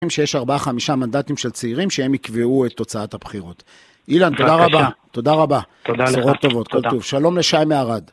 שיש 4-5 מנדטים של צעירים שהם יקבעו את תוצאת הבחירות. אילן, תודה רבה. תודה רבה. תודה לך. בשורות טובות, כל טוב. שלום לשי מערד.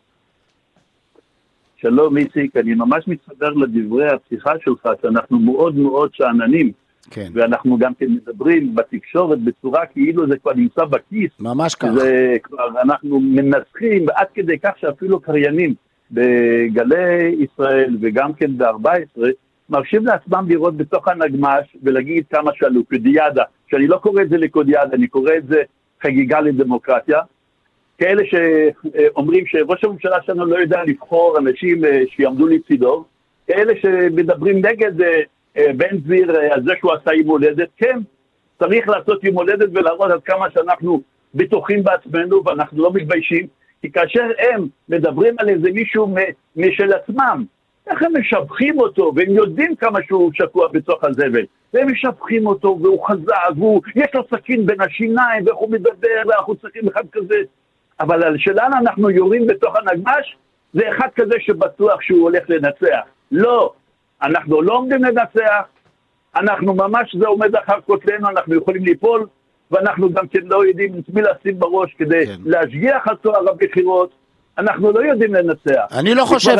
שלום איציק, אני ממש מתחבר לדברי הפתיחה שלך, שאנחנו מאוד מאוד שעננים, כן. ואנחנו גם כן מדברים בתקשורת בצורה כאילו זה כבר נמצא בכיס. ממש כך. זה כבר, אנחנו מנסחים, עד כדי כך שאפילו קריינים בגלי ישראל וגם כן ב-14, מרשים לעצמם לראות בתוך הנגמש ולהגיד כמה שאלו, קודיאדה, שאני לא קורא את זה לקודיאדה, אני קורא את זה חגיגה לדמוקרטיה, כאלה שאומרים שראש הממשלה שלנו לא יודע לבחור אנשים שיעמדו לצידו, כאלה שמדברים נגד בן גביר על זה שהוא עשה יום הולדת, כן, צריך לעשות יום הולדת ולהראות עד כמה שאנחנו בטוחים בעצמנו ואנחנו לא מתביישים, כי כאשר הם מדברים על איזה מישהו משל עצמם, איך הם משבחים אותו, והם יודעים כמה שהוא שקוע בתוך הזבל, והם משבחים אותו, והוא חזק, ויש לו סכין בין השיניים, ואיך הוא מדבר, ואנחנו צריכים אחד כזה, אבל על שלנו אנחנו יורים בתוך הנגמש, זה אחד כזה שבטוח שהוא הולך לנצח. לא, אנחנו לא עומדים לנצח, אנחנו ממש זה עומד אחר כותלנו, אנחנו יכולים ליפול, ואנחנו גם כן לא יודעים את מי לשים בראש כדי להשגיח על תואר הבחירות, אנחנו לא יודעים לנצח. אני לא חושב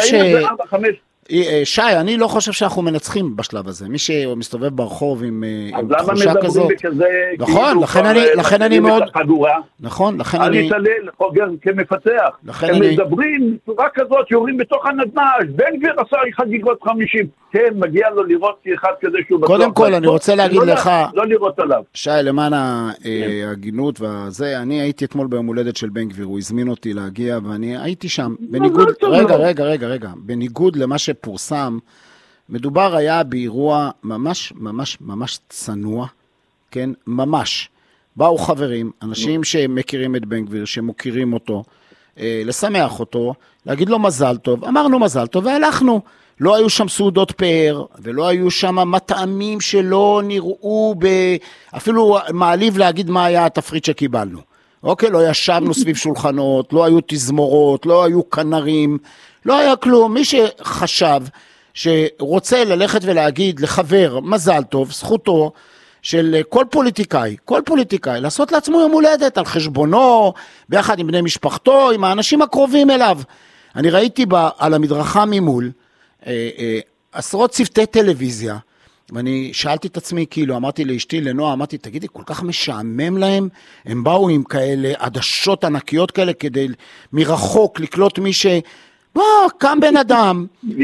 שי, אני לא חושב שאנחנו מנצחים בשלב הזה. מי שמסתובב ברחוב עם תחושה כזאת. נכון, לכן אני מאוד... נכון, לכן אני... אני תלל חוגר כמפתח. הם מדברים בצורה כזאת, יורים בתוך הנגמש, בן גביר עשה חגיגות 50. כן, מגיע לו לראות אחד כזה שהוא... קודם כל, אני רוצה להגיד לך... לא לראות עליו. שי, למען ההגינות והזה, אני הייתי אתמול ביום הולדת של בן גביר, הוא הזמין אותי להגיע, ואני הייתי שם. בניגוד... רגע. בניגוד למה שפורסם, מדובר היה באירוע ממש צנוע, כן? ממש. באו חברים, אנשים שמכירים את בן גביר, שמוכירים אותו, לשמח אותו, להגיד לו מזל טוב, אמרנו מזל טוב, והלכנו. לא היו שם סעודות פאר, ולא היו שם מטעמים שלא נראו, אפילו מעליב להגיד מה היה התפריט שקיבלנו. אוקיי, לא ישבנו סביב שולחנות, לא היו תזמורות, לא היו כנרים, לא היה כלום. מי שחשב שרוצה ללכת ולהגיד לחבר מזל טוב, זכותו של כל פוליטיקאי, לעשות לעצמו יום הולדת על חשבונו, ביחד עם בני משפחתו, עם האנשים הקרובים אליו. אני ראיתי על המדרכה ממול, עשרות צוותי טלוויזיה, ואני שאלתי את עצמי, כאילו, אמרתי לאשתי, לנועה, אמרתי, תגידי, כל כך משעמם להם, הם באו עם כאלה עדשות ענקיות כאלה, כדי מרחוק לקלוט מי קם בן אדם,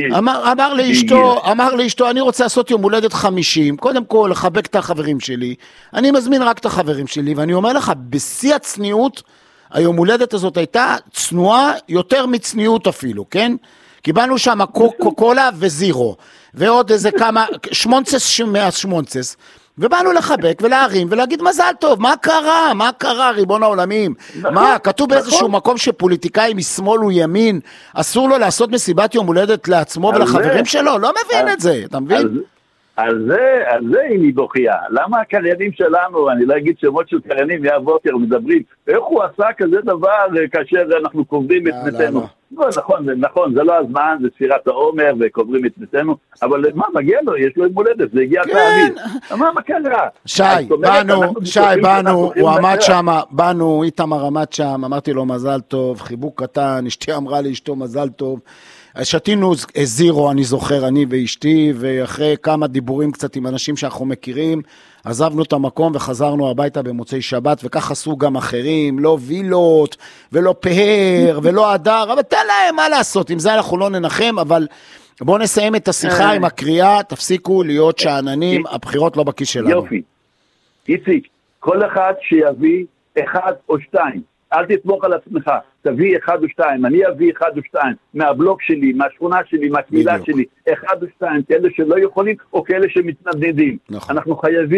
אמר לאשתו, אני רוצה לעשות יום הולדת 50, קודם כל לחבק את החברים שלי, אני מזמין רק את החברים שלי, ואני אומר לך, בשיא הצניעות, היום הולדת הזאת הייתה צנועה יותר מצניעות אפילו, כן? קיבלנו שם קוקולה וזירו, ועוד איזה כמה, שמונצס, ובאנו לחבק ולהרים ולהגיד מזל טוב, מה קרה ריבון העולמים? מה, כתוב באיזשהו מקום שפוליטיקאי משמאל הוא ימין, אסור לו לעשות מסיבת יום הולדת לעצמו ולחברים שלו? לא מבין את זה, אתה מבין? על זה היא מבוכייה. למה הקריינים שלנו, אני לא אגיד שמות של קריינים מהבוקר מדברים, איך הוא עשה כזה דבר כאשר אנחנו קובעים את מתנו? נכון, זה לא הזמן, זה ספירת העומר וקוברים את מתנו, אבל מה, מגיע לו, יש לו יום הולדת, זה הגיע תאמין. מה קרה? שי, באנו, הוא עמד שם, איתמר עמד שם, אמרתי לו מזל טוב, חיבוק קטן, אשתי אמרה לאשתו מזל טוב, שתינו זירו, אני זוכר, אני ואשתי, ואחרי כמה דיבורים קצת עם אנשים שאנחנו מכירים, עזבנו את המקום וחזרנו הביתה במוצאי שבת, וכך עשו גם אחרים, לא וילות, ולא פהר, ולא הדר, אבל תן להם מה לעשות, עם זה אנחנו לא ננחם, אבל בואו נסיים את השיחה עם הקריאה, תפסיקו להיות שעננים, הבחירות לא בכיס שלנו. יופי, איציק, כל אחד שיביא אחד או שתיים, אל תתמוך על עצמך, תביא אחד או שתיים, אני אביא אחד או שתיים, מהבלוק שלי, מהשכונה שלי, מהקהילה שלי, אחד או שתיים, כאלה שלא יכולים או כאלה שמתנדנדים. נכון. אנחנו חייבים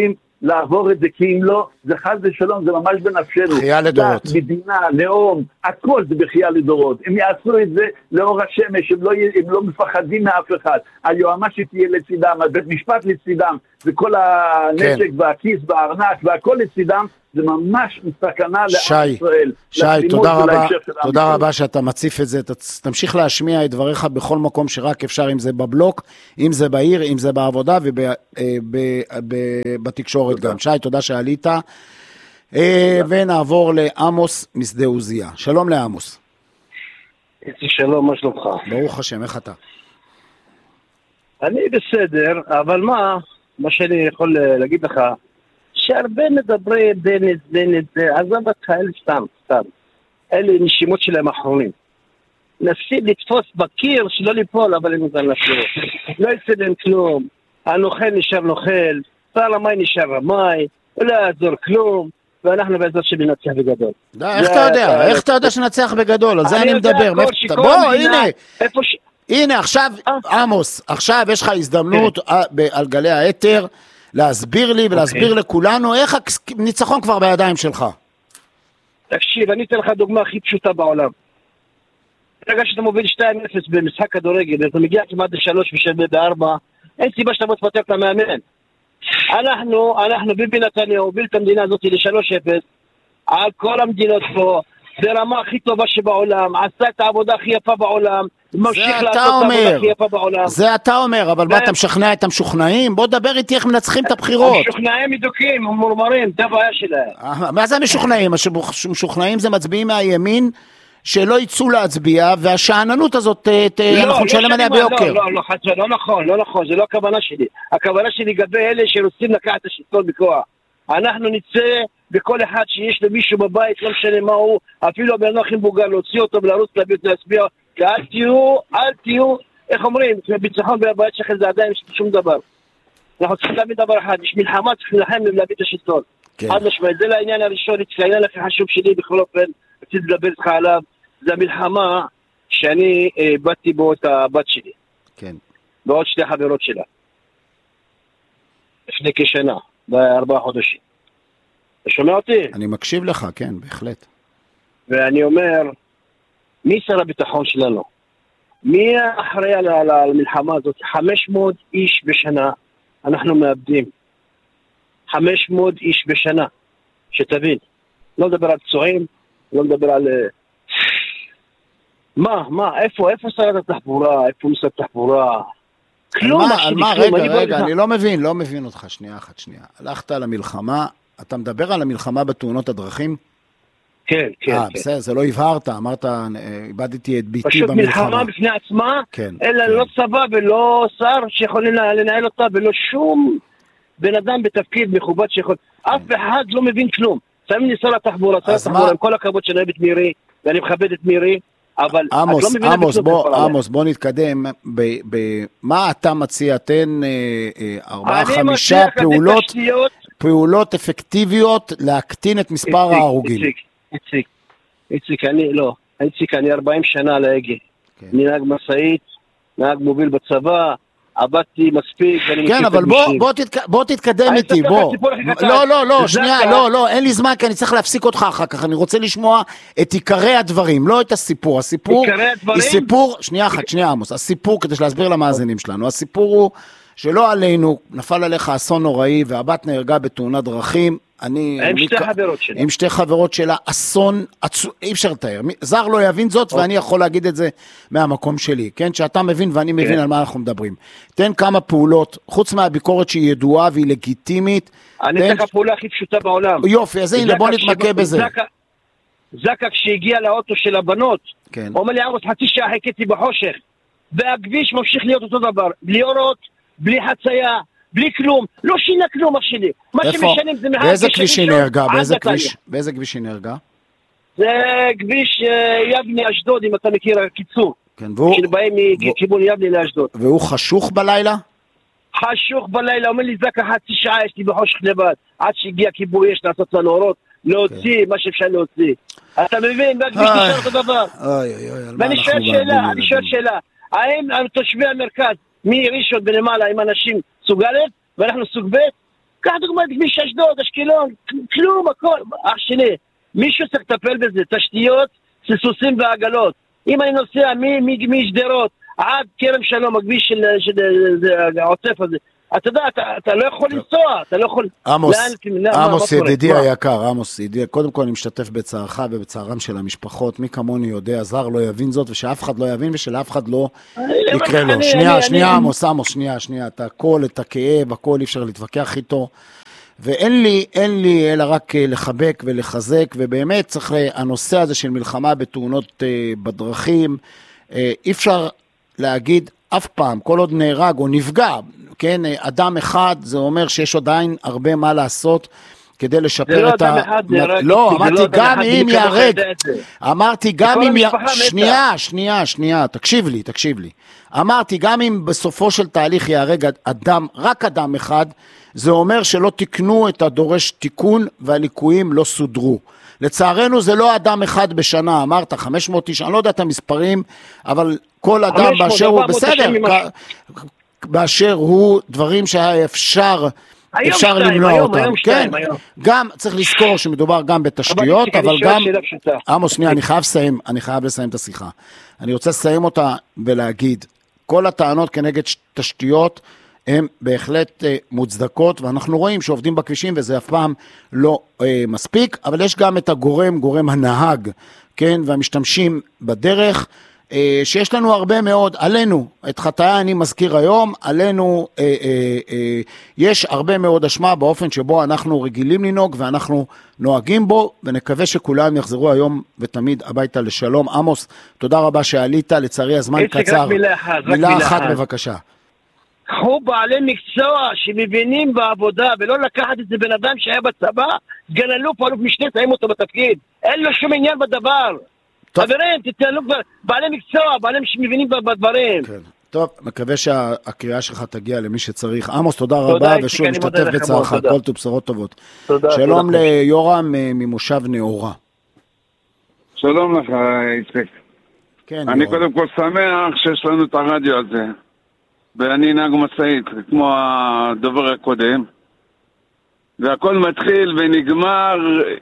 לעבור את זה, כי אם לא, זה חס ושלום, זה ממש בנפשנו. בחייה לדורות. מדינה, לאום, הכל זה בחייה לדורות. הם יעשו את זה לאור השמש, הם לא מפחדים מאף אחד. היועמ"שית תהיה לצידם, בית משפט לצידם, וכל הנשק והכיס והארנק והכל לצידם, זה ממש סכנה לעם ישראל. שי, תודה רבה שאתה מציף את זה, תמשיך להשמיע את דבריך בכל מקום שרק אפשר, אם זה בבלוק, אם זה בעיר, אם זה בעבודה ובתקשורת גם. שי, תודה שעלית. ונעבור לעמוס משדה עוזיה. שלום לעמוס. שלום, מה שלומך? ברוך השם, איך אתה? אני בסדר, אבל מה שאני יכול להגיד לך, שהרבה מדברים דנט, עזוב אותך, אלה סתם. אלה נשימות שלהם האחרונים. נסים לתפוס בקיר שלא ליפול, אבל הם נזל נפלו. לא יצא להם כלום. הנוכל נשאר נוכל, פעל המי נשאר רמי, לא יעזור כלום, ואנחנו בעזר שננצח בגדול. איך אתה יודע? איך אתה יודע שננצח בגדול? על זה אני מדבר. בוא, הנה, עכשיו, עמוס, עכשיו יש לך הזדמנות על גלי האתר, להסביר לי ולהסביר לכולנו איך הניצחון כבר בידיים שלך. תקשיב, אני אתן לך דוגמה הכי פשוטה בעולם. ברגע שאתה מוביל 2-0 במשחק כדורגל, ואתה מגיע כמעט ל3 ו4, אין סיבה שאתה מתפטר את המאמן. אנחנו ביבי נתניהו הוביל את המדינה הזאת ל3-0 על כל המדינות פה, ברמה הכי טובה שבעולם, עשה את העבודה הכי יפה בעולם, ממשיך לעשות את העבודה הכי יפה בעולם. זה אתה אומר, אבל מה אתה משכנע את המשוכנעים? בוא דבר איתי איך מנצחים את הבחירות. המשוכנעים מדוקים, הם מורמרים, זה הבעיה שלהם. מה זה המשוכנעים? המשוכנעים זה מצביעים מהימין שלא יצאו להצביע, והשעננות הזאת אנחנו נשלם עליה ביוקר. לא נכון, זה לא הכוונה שלי. הכוונה שלי לגבי אלה שרוצים לקחת את השלטון בכוח. אנחנו נצא בכל אחד שיש למישהו בבית, לא משנה מה הוא, אפילו הבן הכי מבוגר, להוציא אותו ולרוץ להצביע, כי אל תהיו, איך אומרים, בביטחון בבית שלכם זה עדיין שום דבר. אנחנו צריכים להבין דבר אחד, יש מלחמה, צריכים לכם להביא את השלטון. עד משמעית, זה לעניין הראשון, העניין הכי חשוב שלי בכל אופן, רציתי לדבר איתך עליו, זה המלחמה שאני באתי בו את הבת שלי. כן. ועוד 2 חברות שלה. לפני כשנה, ב4 חודשים. אתה שומע אותי? אני מקשיב לך, כן, בהחלט. ואני אומר, מי שר הביטחון שלנו? מי אחראי על המלחמה הזאת? 500 איש בשנה אנחנו מאבדים. 500 איש בשנה. שתבין. לא מדבר על פצועים, לא מדבר על... איפה שרת התחבורה? איפה משרד התחבורה? כלום. על מה? רגע, אני לא מבין אותך. שנייה. הלכת על המלחמה, אתה מדבר על המלחמה בתאונות הדרכים? כן. בסדר, זה לא הבהרת, אמרת, איבדתי את ביתי פשוט במלחמה. פשוט מלחמה בפני עצמה, אלא לא צבא ולא שר שיכולים לנהל אותה, ולא שום בן אדם בתפקיד מכובד שיכול... אף אחד לא מבין כלום. שמים לי שר התחבורה, עם כל הכבוד שאני אוהב את מירי, ואני מכבד את מירי, אבל את לא מבינה עמוס, בוא נתקדם. מה אתה מציע? תן 4-5 פעולות אפקטיביות להקטין את מספר ההרוגים. איציק, אני 40 שנה על ההגה. אני נהג מסעית, נהג מוביל בצבא, עבדתי מספיק. כן, אבל בוא תתקדם איתי, בוא. שנייה, אין לי זמן, כי אני צריך להפסיק אותך אחר כך. אני רוצה לשמוע את עיקרי הדברים, לא את הסיפור. הסיפור, שנייה עמוס, הסיפור, כדי להסביר למאזינים שלנו, הסיפור הוא שלא עלינו, נפל עליך אסון נוראי, והבת נהרגה בתאונת דרכים, עם 2 חברות שלה, אסון, אי אפשר לתאר, זר לא יבין זאת, ואני יכול להגיד את זה מהמקום שלי, כן, שאתה מבין ואני מבין על מה אנחנו מדברים. תן כמה פעולות, חוץ מהביקורת שהיא ידועה והיא לגיטימית. אני אתן לך פעולה הכי פשוטה בעולם. יופי, אז הנה, בוא נתמקד בזה. זקה כשהגיע לאוטו של הבנות, אומר לי, עמוס, חצי שעה חיכיתי בחושך, והכביש ממשיך להיות אותו דבר, בלי אורות, בלי חצייה, בלי כלום, לא שינה כלום אח שלי. מה שמשנים זה באיזה כביש היא נהרגה? באיזה כביש היא נהרגה? זה כביש יבני אשדוד, אם אתה מכיר הקיצור. כן, שבאים מכיוון יבני לאשדוד. והוא חשוך בלילה? חשוך בלילה, אומר לי זקה חצי שעה, יש לי בחושך לבד, עד שהגיע כיבוי אש לעשות לנו אורות, להוציא מה שאפשר להוציא. אתה מבין? והכביש נשאר אותו דבר. ואני שואל שאלה, האם תושבי המרכז, מראשון בנמלה עם אנשים סוג א', ואנחנו סוג ב', קח דוגמא את כביש אשדוד, אשקלון, כלום, הכל. אח שלי, מישהו צריך לטפל בזה, תשתיות, סוסים ועגלות. אם אני נוסע משדרות עד כרם שלום, הכביש של העוטף הזה, אתה יודע, אתה לא יכול לנסוע, אתה לא יכול... עמוס ידידי היקר, עמוס ידידי, קודם כל אני משתתף בצערך ובצערם של המשפחות, מי כמוני יודע, זר לא יבין זאת, ושאף אחד לא יבין, ושלאף אחד לא יקרה לו. שנייה, עמוס, שנייה, את הכל, את הכאב, הכל אי אפשר להתווכח איתו, ואין לי אלא רק לחבק ולחזק, ובאמת צריך, הנושא הזה של מלחמה בתאונות בדרכים, אי אפשר להגיד אף פעם, כל עוד נהרג או נפגע, כן, אדם אחד, זה אומר שיש עדיין הרבה מה לעשות כדי לשפר את ה... לא, אמרתי גם אם יהרג, אמרתי גם אם... שנייה, תקשיב לי. אמרתי גם אם בסופו של תהליך יהרג אדם, רק אדם אחד, זה אומר שלא תקנו את הדורש תיקון והליקויים לא סודרו. לצערנו זה לא אדם אחד בשנה, אמרת 500 אני לא יודע את המספרים, אבל כל אדם באשר הוא בסדר, באשר הוא דברים שהיה אפשר למנוע אותם, כן, גם צריך לזכור שמדובר גם בתשתיות, אבל גם, עמוס שנייה, אני חייב לסיים את השיחה, אני רוצה לסיים אותה ולהגיד, כל הטענות כנגד תשתיות, הן בהחלט מוצדקות, ואנחנו רואים שעובדים בכבישים, וזה אף פעם לא מספיק, אבל יש גם את גורם הנהג, כן, והמשתמשים בדרך, שיש לנו הרבה מאוד, עלינו, את חטאי אני מזכיר היום, עלינו יש הרבה מאוד אשמה באופן שבו אנחנו רגילים לנהוג, ואנחנו נוהגים בו, ונקווה שכולם יחזרו היום ותמיד הביתה לשלום. עמוס, תודה רבה שעלית, לצערי הזמן קצר. מילה אחת בבקשה. קחו בעלי מקצוע שמבינים בעבודה, ולא לקחת את זה בן אדם שהיה בצבא, סגן אלוף או אלוף משנה, תאים אותו בתפקיד. אין לו שום עניין בדבר. חברים, תתנהלו בעלי מקצוע, בעלי שמבינים בדברים. כן. טוב, מקווה שהקריאה שלך תגיע למי שצריך. עמוס, תודה רבה, ושוב משתתף בצערך, כל טוב, בשורות טובות. שלום ליורם ממושב נאורה. שלום לך, יצחק. אני קודם כל שמח שיש לנו את הרדיו הזה. ואני נהג משאית, כמו הדובר הקודם, והכל מתחיל ונגמר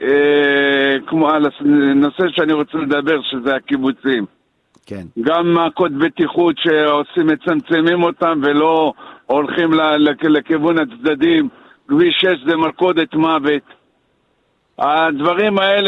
כמו על הנושא שאני רוצה לדבר, שזה הקיבוצים. כן. גם הקוד בטיחות שעושים, מצמצמים אותם ולא הולכים לכיוון הצדדים, כביש 6 זה מלכודת מוות. הדברים האלה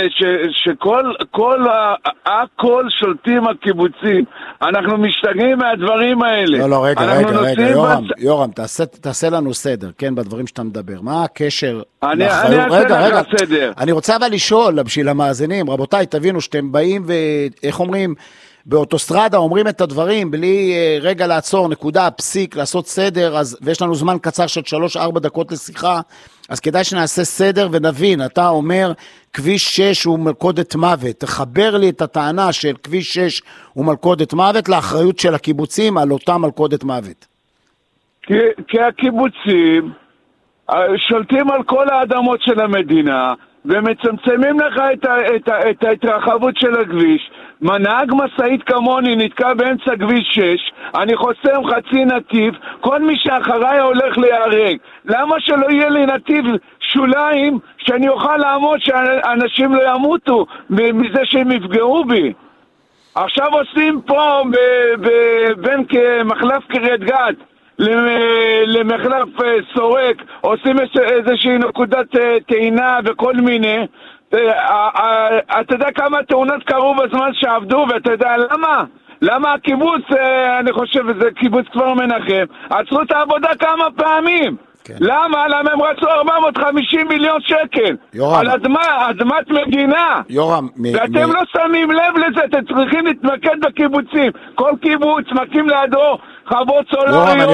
הכל שולטים הקיבוצים, אנחנו משתגעים מהדברים האלה. לא, רגע, יורם, תעשה לנו סדר, כן, בדברים שאתה מדבר. מה הקשר? רגע, אני רוצה אבל לשאול, בשביל המאזינים, רבותיי, תבינו שאתם באים ואיך אומרים, באוטוסטרדה אומרים את הדברים, בלי רגע לעצור, נקודה, פסיק, לעשות סדר, ויש לנו זמן קצר של 3-4 דקות לשיחה, אז כדאי שנעשה סדר ונבין, אתה אומר, כביש 6 הוא מלכודת מוות, תחבר לי את הטענה של כביש 6 הוא מלכודת מוות, לאחריות של הקיבוצים על אותה מלכודת מוות. כי הקיבוצים שולטים על כל האדמות של המדינה, ומצמצמים לך את ההתרחבות של הכביש. נהג משאית כמוני נתקע באמצע כביש 6, אני חוסם חצי נתיב, כל מי שאחריי הולך להיהרג. למה שלא יהיה לי נתיב שוליים שאני אוכל לעמוד שאנשים לא ימותו מזה שהם יפגעו בי? עכשיו עושים פה בין מחלף קריית גת למחלף סורק, עושים איזושהי נקודת טעינה וכל מיני. אתה יודע כמה תאונות קרו בזמן שעבדו, ואתה יודע למה? למה הקיבוץ, אני חושב, זה קיבוץ כפר מנחם, עצרו את העבודה כמה פעמים. כן. למה? למה הם רצו 450 מיליון שקל על אדמת מדינה. ואתם לא שמים לב לזה, אתם צריכים להתמקד בקיבוצים. כל קיבוץ מקים לידו חוות סולריות,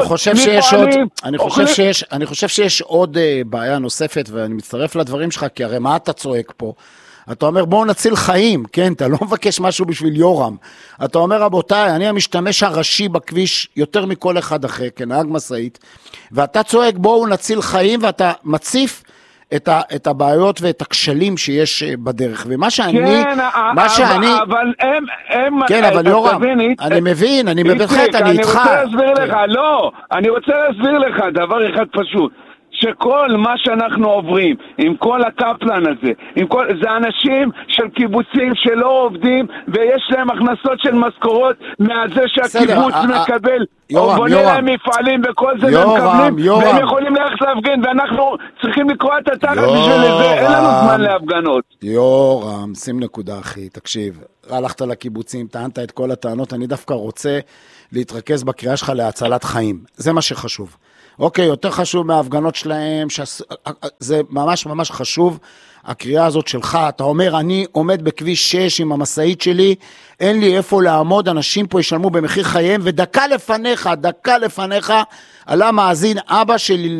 אני חושב שיש עוד בעיה נוספת, ואני מצטרף לדברים שלך, כי הרי מה אתה צועק פה? אתה אומר בואו נציל חיים, כן, אתה לא מבקש משהו בשביל יורם, אתה אומר רבותיי, אני המשתמש הראשי בכביש יותר מכל אחד אחר, כנהג משאית, ואתה צועק בואו נציל חיים, ואתה מציף את הבעיות ואת הכשלים שיש בדרך, ומה שאני, כן, אבל הם כן, אבל יורם, אני מבין, אני איתך. אני רוצה להסביר לך דבר אחד פשוט, שכל מה שאנחנו עוברים, עם כל הקפלן הזה, זה אנשים של קיבוצים שלא עובדים, ויש להם הכנסות של משכורות מהזה שהקיבוץ מקבל, או בונה להם מפעלים וכל זה, והם יכולים ללכת להפגין, ואנחנו צריכים לקרוא את התחת בשביל זה, אין לנו זמן להפגנות. יורם, שים נקודה אחי, תקשיב, הלכת לקיבוצים, טענת את כל הטענות, אני דווקא רוצה להתרכז בקריאה שלך להצלת חיים, זה מה שחשוב. אוקיי, יותר חשוב מההפגנות שלהם, זה ממש ממש חשוב, הקריאה הזאת שלך, אתה אומר, אני עומד בכביש 6 עם המשאית שלי, אין לי איפה לעמוד, אנשים פה ישלמו במחיר חייהם, ודקה לפניך, עלה מאזין אבא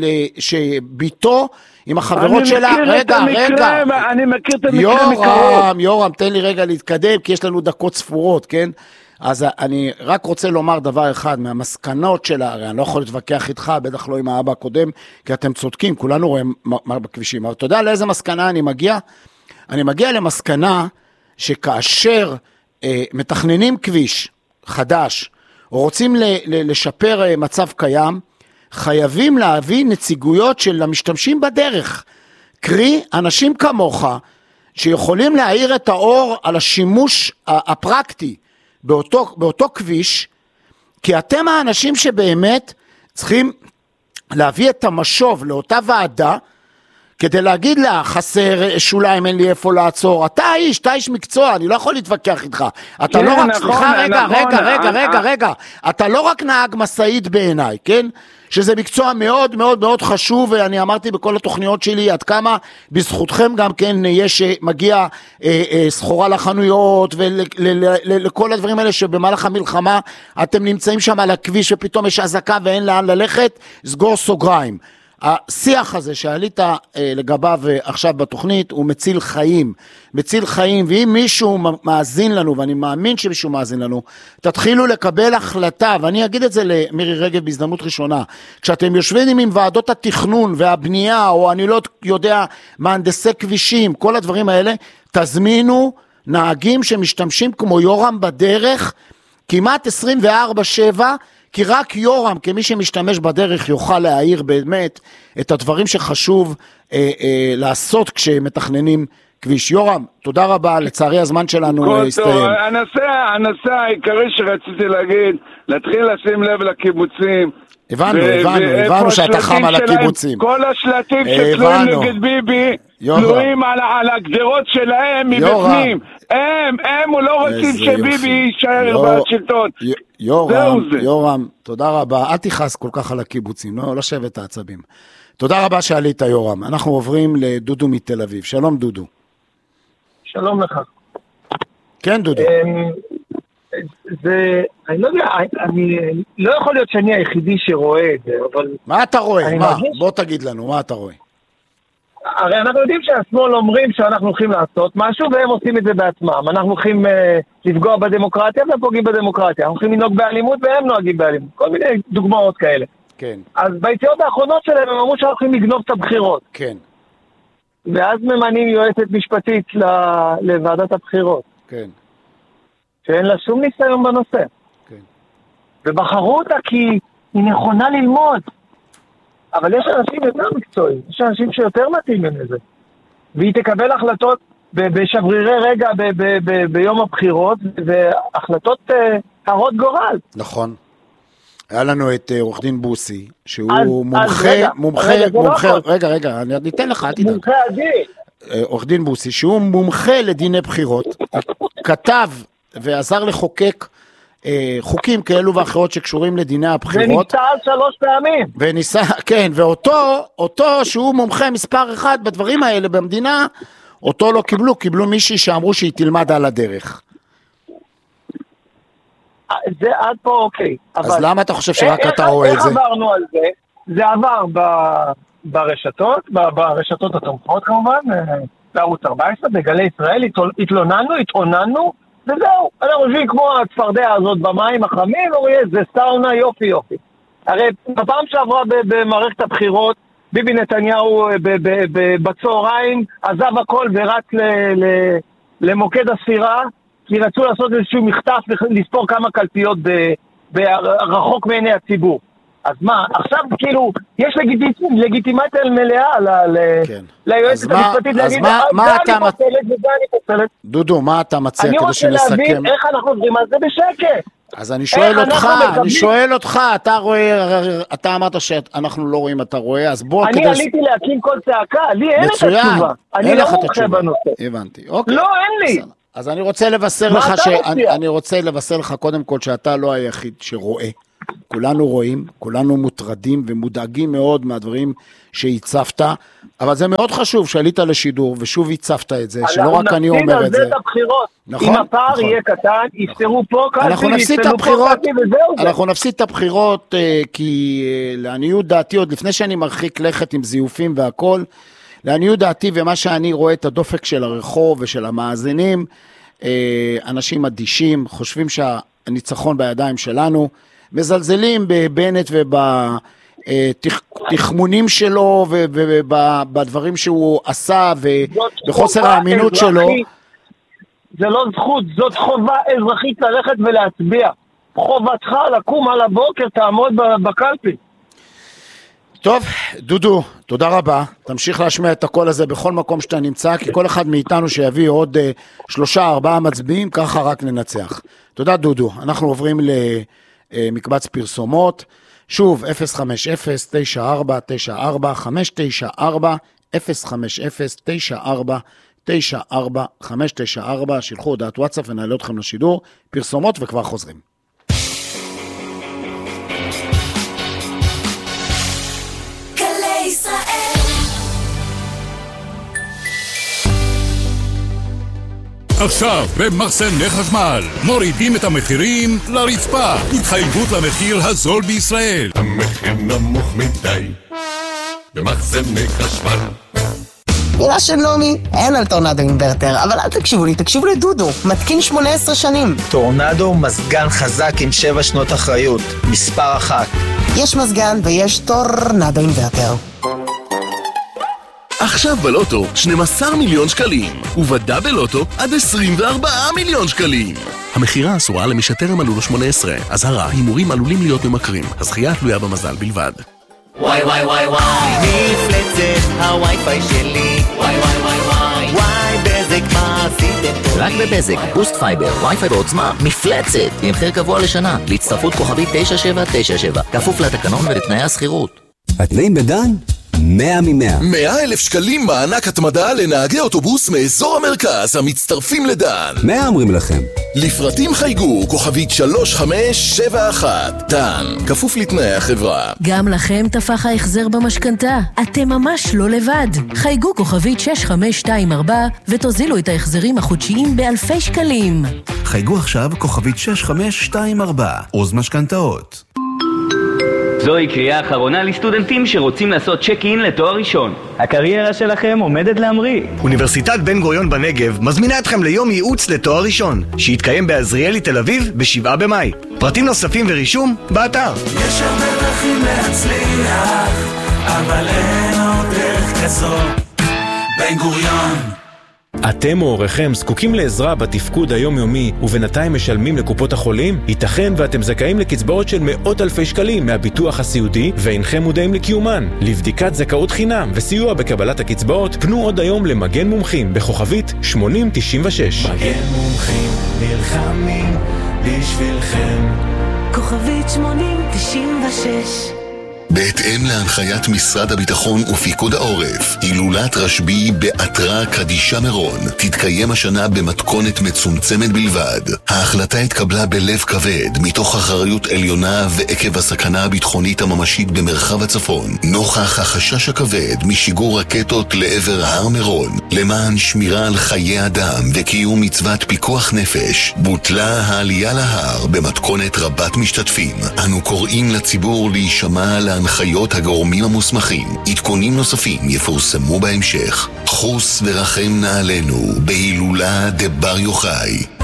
שביתו, עם החברות שלה, רגע, אני מכיר את המקרה מקרוב. יורם, תן לי רגע להתקדם, כי יש לנו דקות ספורות, כן? אז אני רק רוצה לומר דבר אחד, מהמסקנות שלה, הרי אני לא יכול להתווכח איתך, בטח לא עם האבא הקודם, כי אתם צודקים, כולנו רואים מה בכבישים, אבל אתה יודע לאיזה מסקנה אני מגיע? אני מגיע למסקנה שכאשר מתכננים כביש חדש, או רוצים לשפר מצב קיים, חייבים להביא נציגויות של המשתמשים בדרך, קרי אנשים כמוך, שיכולים להאיר את האור על השימוש הפרקטי, באותו כביש, כי אתם האנשים שבאמת צריכים להביא את המשוב לאותה ועדה, כדי להגיד לה, חסר שוליים, אין לי איפה לעצור, אתה איש מקצוע, אני לא יכול להתווכח איתך, אתה לא רק, סליחה, רגע, אתה לא רק נהג מסעית בעיניי, כן? שזה מקצוע מאוד מאוד מאוד חשוב, ואני אמרתי בכל התוכניות שלי, עד כמה בזכותכם גם כן יש, מגיע סחורה לחנויות, ולכל הדברים האלה שבמהלך המלחמה, אתם נמצאים שם על הכביש, ופתאום יש אזעקה ואין לאן ללכת, סגור סוגריים. השיח הזה שעלית לגביו עכשיו בתוכנית הוא מציל חיים, ואם מישהו מאזין לנו, ואני מאמין שמישהו מאזין לנו, תתחילו לקבל החלטה, ואני אגיד את זה למירי רגב בהזדמנות ראשונה, כשאתם יושבים עם ועדות התכנון והבנייה, או אני לא יודע, מהנדסי כבישים, כל הדברים האלה, תזמינו נהגים שמשתמשים כמו יורם בדרך, כמעט 24/7, כי רק יורם, כמי שמשתמש בדרך, יוכל להעיר באמת את הדברים שחשוב לעשות כשמתכננים כביש. יורם, תודה רבה, לצערי הזמן שלנו הסתיים. הנושא העיקרי שרציתי להגיד, להתחיל לשים לב לקיבוצים. הבנו שאתה חם על הקיבוצים. כל השלטים שתלויים נגד ביבי, תלויים על הגדרות שלהם מבפנים. הם לא רוצים שביבי יישאר בשלטון. יורם, תודה רבה. אל תכעס כל כך על הקיבוצים, לא שבת את העצבים. תודה רבה שעלית יורם. אנחנו עוברים לדודו מתל אביב. שלום דודו. שלום לך. כן דודו. אני לא יודע, לא יכול להיות שאני היחידי שרואה את זה, אבל... מה אתה רואה? בוא תגיד לנו, מה אתה רואה? הרי אנחנו יודעים שהשמאל אומרים שאנחנו הולכים לעשות משהו, והם עושים את זה בעצמם. אנחנו הולכים לפגוע בדמוקרטיה, והם פוגעים בדמוקרטיה. אנחנו הולכים לנהוג באלימות, והם נוהגים באלימות. כל מיני דוגמאות כאלה. כן. אז ביציאות האחרונות שלהם הם אמרו שאנחנו הולכים לגנוב את הבחירות. כן. ואז ממנים יועצת משפטית לוועדת הבחירות. כן. שאין לה שום ניסיון בנושא. כן. ובחרו אותה כי היא נכונה ללמוד. אבל יש אנשים יותר מקצועיים, יש אנשים שיותר מתאימים לזה. והיא תקבל החלטות בשברירי רגע ביום הבחירות, והחלטות הרות גורל. נכון. היה לנו את עורך דין בוסי, שהוא מומחה, רגע, אני אתן לך, אל תדאג. מומחה אדיר. עורך דין בוסי, שהוא מומחה לדיני בחירות, כתב ועזר לחוקק חוקים כאלו ואחרות שקשורים לדיני הבחירות. וניסה 3 פעמים. כן, ואותו שהוא מומחה מספר 1 בדברים האלה במדינה, אותו לא קיבלו מישהי שאמרו שהיא תלמד על הדרך. זה עד פה אוקיי. אז למה אתה חושב שרק אתה רואה את זה? איך עברנו על זה? זה עבר ברשתות התומכות כמובן, בערוץ 14, בגלי ישראל, התלוננו, וזהו, אנחנו חושבים כמו הצפרדע הזאת במים החמים, זה סאונה יופי. הרי בפעם שעברה במערכת הבחירות, ביבי נתניהו בצהריים עזב הכל ורץ למוקד הספירה, כי רצו לעשות איזשהו מחטף לספור כמה קלפיות רחוק מעיני הציבור. אז מה, עכשיו כאילו, יש לגיטימציה מלאה ליועצת המשפטית להגיד, מה אתה וזה אני פוסלת. דודו, מה אתה מציע כדי שנסכם? אני רוצה להבין איך אנחנו עוברים על זה בשקט. אז אני שואל אותך, אתה רואה, אתה אמרת שאנחנו לא רואים, אתה רואה, אז בוא אני עליתי להקים כל צעקה, לי אין את התשובה. אני לא מומחה בנושא. הבנתי, אוקיי. לא, אין לי. אז אני רוצה לבשר לך קודם כל שאתה לא היחיד שרואה. כולנו רואים, כולנו מוטרדים ומודאגים מאוד מהדברים שהצפת, אבל זה מאוד חשוב שעלית לשידור ושוב הצפת את זה, שלא רק אני אומר את זה. אם הפער יהיה קטן, יפתרו פה קלפי, אנחנו נפסיד את הבחירות, כי לעניות דעתי, עוד לפני שאני מרחיק לכת עם זיופים והכל, לעניות דעתי ומה שאני רואה את הדופק של הרחוב ושל המאזינים, אנשים אדישים, חושבים שהניצחון בידיים שלנו, מזלזלים בבנט ובתחמונים שלו ובדברים שהוא עשה ובחוסר האמינות שלו. זה לא זכות, זאת חובה אזרחית ללכת ולהצביע. חובתך לקום על הבוקר, תעמוד בקלפי. טוב, דודו, תודה רבה. תמשיך להשמיע את הקול הזה בכל מקום שאתה נמצא, כי כל אחד מאיתנו שיביא עוד 3-4 מצביעים, ככה רק ננצח. תודה דודו. אנחנו עוברים מקבץ פרסומות, שוב 050-9494-594, 050-9494-594, שילחו הודעת וואטסאפ ונעלה אתכם לשידור, פרסומות וכבר חוזרים. עכשיו במחסני חשמל מורידים את המחירים לרצפה, התחייבות למחיר הזול בישראל. המחיר נמוך מדי במחסני חשמל. מילה של נעמי, אין על טורנדו אינברטר, אבל אל תקשיבו לי, תקשיבו לדודו, מתקין 18 שנים. טורנדו מזגן חזק עם 7 שנות אחריות, מספר 1. יש מזגן ויש טורנדו אינברטר. עכשיו בלוטו 12 מיליון שקלים, ובדאבל לוטו עד 24 מיליון שקלים. המחירה אסורה למי שטרם מלאו לו 18. אזהרה, הימורים עלולים להיות ממכרים. הזכייה תלויה במזל בלבד. וואי וואי וואי וואי, מפלצת הווי-פיי שלי. וואי וואי וואי וואי, וואי בזק מה עשיתם פה? רק בבזק, בוסט פייבר, וי-פיי בעוצמה, מפלצת, עם מחיר קבוע לשנה, להצטרפות כוכבית 9797, כפוף לתקנון ולתנאי הסחירות. התנאים בדן? 100 מ-100. 100,000 שקלים מענק התמדה לנהגי אוטובוס מאזור המרכז המצטרפים לדן. 100 אומרים לכם. לפרטים חייגו כוכבית 3571. דן, כפוף לתנאי החברה. גם לכם תפח ההחזר במשכנתה. אתם ממש לא לבד. חייגו כוכבית 6524 ותוזילו את ההחזרים החודשיים באלפי שקלים. חייגו עכשיו כוכבית 6524. עוז משכנתאות. זוהי קריאה אחרונה לסטודנטים שרוצים לעשות צ'ק-אין לתואר ראשון. הקריירה שלכם עומדת להמריא. אוניברסיטת בן גוריון בנגב מזמינה אתכם ליום ייעוץ לתואר ראשון, שיתקיים בעזריאלי תל אביב ב7 במאי. פרטים נוספים ורישום באתר. יש הרבה דרכים להצליח, אבל אין עוד דרך כזו. בן גוריון. אתם או הוריכם זקוקים לעזרה בתפקוד היומיומי ובינתיים משלמים לקופות החולים? ייתכן ואתם זכאים לקצבאות של מאות אלפי שקלים מהביטוח הסיעודי ואינכם מודעים לקיומן. לבדיקת זכאות חינם וסיוע בקבלת הקצבאות פנו עוד היום למגן מומחים בכוכבית 8096. מגן מומחים נלחמים בשבילכם. כוכבית 8096. בהתאם להנחיית משרד הביטחון ופיקוד העורף, הילולת רשב"י בעטרה קדישה מירון תתקיים השנה במתכונת מצומצמת בלבד. ההחלטה התקבלה בלב כבד מתוך אחריות עליונה ועקב הסכנה הביטחונית הממשית במרחב הצפון, נוכח החשש הכבד משיגור רקטות לעבר הר מירון. למען שמירה על חיי אדם וקיום מצוות פיקוח נפש, בוטלה העלייה להר במתכונת רבת משתתפים. אנו קוראים לציבור להישמע להנחיות הגורמים המוסמכים. עדכונים נוספים יפורסמו בהמשך. חוס ורחם נעלינו בהילולה דבר יוחאי.